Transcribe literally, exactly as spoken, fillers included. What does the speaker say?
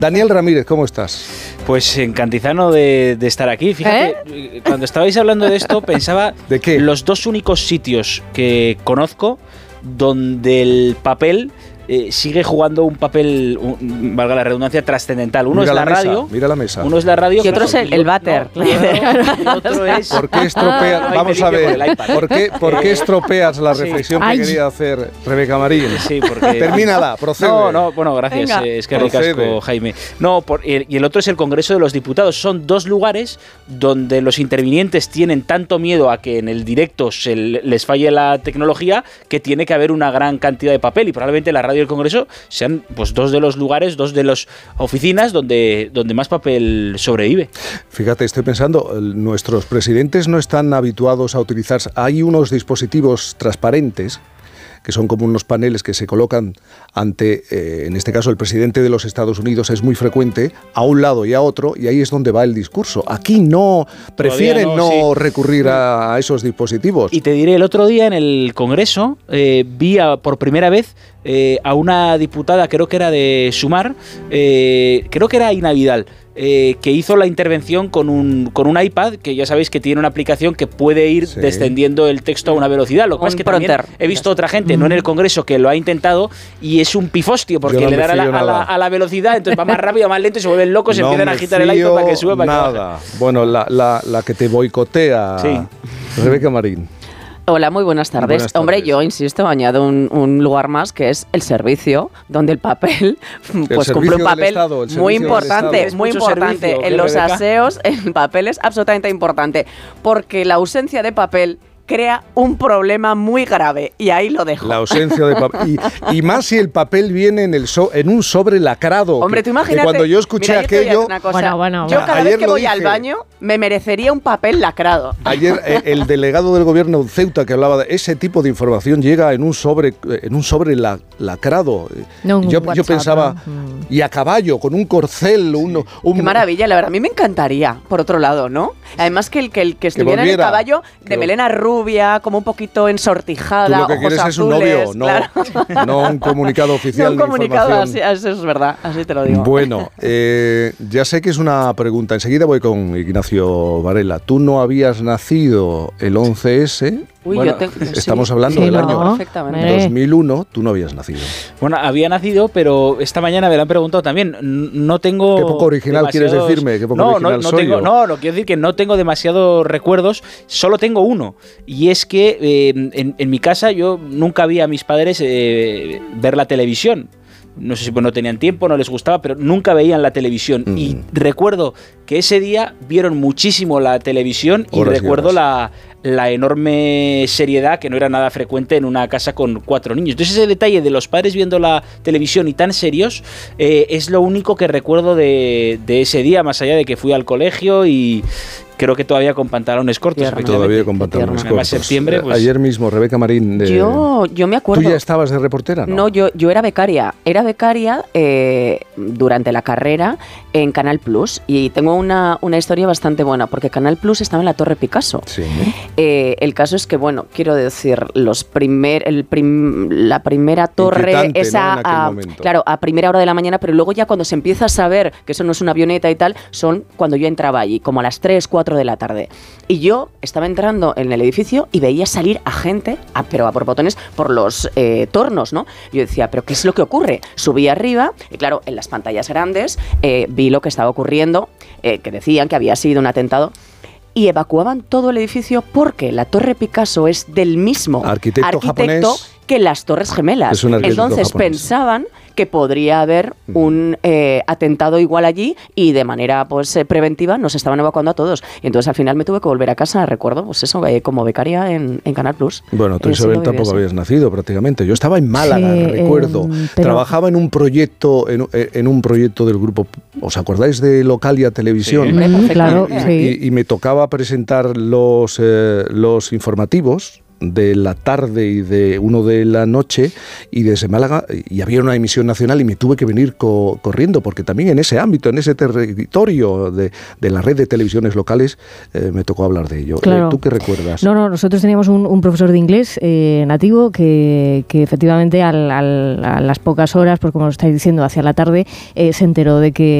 Daniel Ramírez, ¿cómo estás? Pues encantizano de, de estar aquí. Fíjate, ¿Eh? cuando estabais hablando de esto, pensaba ¿De qué? Los dos únicos sitios que conozco donde el papel eh, sigue jugando un papel, un, valga la redundancia, trascendental. Uno mira es la, la radio. Mira la mesa. Uno es la radio. Y otro es el, el váter. No, y otro, y otro es... ¿Por qué estropeas? Ah, Vamos a ver. ¿Por qué, ¿Por qué estropeas la reflexión sí. que quería hacer Rebeca Marín? Sí, porque... Termínala, procede. No, no, bueno, gracias. Eh, es que ricasco, Jaime. No, por, y el otro es el Congreso de los Diputados. Son dos lugares donde los intervinientes tienen tanto miedo a que en el directo se les falle la tecnología que tiene que haber una gran cantidad de papel. Y probablemente la radio y el Congreso sean pues dos de los lugares, dos de las oficinas donde, donde más papel sobrevive. Fíjate, estoy pensando, nuestros presidentes no están habituados a utilizar... Hay unos dispositivos transparentes que son como unos paneles que se colocan ante, eh, en este caso el presidente de los Estados Unidos es muy frecuente, a un lado y a otro, y ahí es donde va el discurso. Aquí no, prefieren no, no sí. recurrir a, a esos dispositivos. Y te diré, el otro día en el Congreso eh, vi a, por primera vez eh, a una diputada, creo que era de Sumar, eh, creo que era Ina Vidal, Eh, que hizo la intervención con un, con un iPad, que ya sabéis que tiene una aplicación que puede ir sí. descendiendo el texto a una velocidad. Lo que pasa es que también he visto otra gente, no en el Congreso, que lo ha intentado y es un pifostio, porque no le dan a la, a, la, a la velocidad, entonces va más rápido, más lento y se vuelven locos, se no empiezan a agitar el iPad para que suba. Para nada. Que baje. Bueno, la, la, la que te boicotea, sí. Rebeca Marín. Hola, muy buenas tardes. buenas tardes. Hombre, yo insisto, añado un, un lugar más que es el servicio, donde el papel pues el cumple un papel Estado, muy importante, muy importante. Servicio, en los aseos, el papel es absolutamente importante, porque la ausencia de papel crea un problema muy grave, y ahí lo dejo. La ausencia de papel. Y, y más si el papel viene en, el so, en un sobre lacrado. Hombre, tú imagínate. Cuando yo escuché mira, aquello... Yo, bueno, bueno, yo cada vez que voy dije, al baño me merecería un papel lacrado. Ayer eh, el delegado del gobierno de Ceuta que hablaba de ese tipo de información llega en un sobre, en un sobre la, lacrado. No, yo, WhatsApp, yo pensaba, no. y a caballo, con un corcel. Un, un, Qué maravilla, la verdad. A mí me encantaría, por otro lado, ¿no? Además que el que, el que estuviera que en el caballo de que, melena rubia, como un poquito ensortijada, tú lo que quieres azules, es un novio, no, claro. no un comunicado oficial. No un comunicado, así, eso es verdad, así te lo digo. Bueno, eh, ya sé que es una pregunta, enseguida voy con Ignacio Varela. ¿Tú no habías nacido el once ese? Uy, bueno, yo te, estamos sí, hablando sí, del no, año dos mil uno, tú no habías nacido. Bueno, había nacido, pero esta mañana me lo han preguntado también. No tengo. Qué poco original quieres decirme. Qué poco no, original no, no, soy tengo, yo. no, no quiero decir que no tengo demasiados recuerdos, solo tengo uno. Y es que eh, en, en mi casa yo nunca vi a mis padres eh, ver la televisión. No sé si pues no tenían tiempo, no les gustaba, pero nunca veían la televisión. Mm. Y recuerdo que ese día vieron muchísimo la televisión y horas recuerdo y la, la enorme seriedad que no era nada frecuente en una casa con cuatro niños. Entonces ese detalle de los padres viendo la televisión y tan serios eh, es lo único que recuerdo de, de ese día, más allá de que fui al colegio y... creo que todavía con pantalones cortos. Todavía con pantalones cortos. Septiembre, pues... Ayer mismo, Rebeca Marín... De... Yo, yo me acuerdo... ¿Tú ya estabas de reportera? No, no yo, yo era becaria. Era becaria eh, durante la carrera en Canal Plus. Y tengo una, una historia bastante buena, porque Canal Plus estaba en la Torre Picasso. Sí. Eh, el caso es que, bueno, quiero decir, los primer, el prim, la primera torre, esa, ¿no? a, claro, a primera hora de la mañana, pero luego ya cuando se empieza a saber que eso no es una avioneta y tal, son cuando yo entraba allí, como a las tres, cuatro de la tarde. Y yo estaba entrando en el edificio y veía salir a gente, a, pero a por botones, por los eh, tornos, ¿no? Yo decía, ¿pero qué es lo que ocurre? Subí arriba y, claro, en las pantallas grandes eh, vi lo que estaba ocurriendo, eh, que decían que había sido un atentado. Y evacuaban todo el edificio porque la Torre Picasso es del mismo arquitecto, arquitecto que las Torres Gemelas. Entonces japonés. pensaban que podría haber un eh, atentado igual allí y de manera pues eh, preventiva nos estaban evacuando a todos. Y entonces al final me tuve que volver a casa, recuerdo, pues eso, eh, como becaria en, en Canal Plus. Bueno, tú Isabel tampoco así. habías nacido prácticamente. Yo estaba en Málaga, sí, recuerdo. Eh, pero... Trabajaba en un proyecto, en, en un proyecto del grupo, ¿os acordáis de Localia Televisión? Sí, mm, claro, y, sí. y, y me tocaba presentar los, eh, los informativos de la tarde y de uno de la noche, y desde Málaga, y había una emisión nacional y me tuve que venir co- corriendo, porque también en ese ámbito, en ese territorio de, de la red de televisiones locales, eh, me tocó hablar de ello. Claro. Eh, ¿Tú qué recuerdas? No, no, nosotros teníamos un, un profesor de inglés eh, nativo que, que efectivamente al, al, a las pocas horas, pues como lo estáis diciendo, hacia la tarde, eh, se enteró de que